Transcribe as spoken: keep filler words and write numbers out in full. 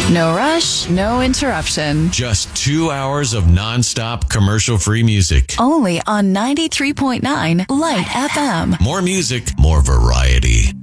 No rush, no interruption. Just two hours of nonstop commercial-free music. Only on ninety-three point nine Light F M. More music, more variety.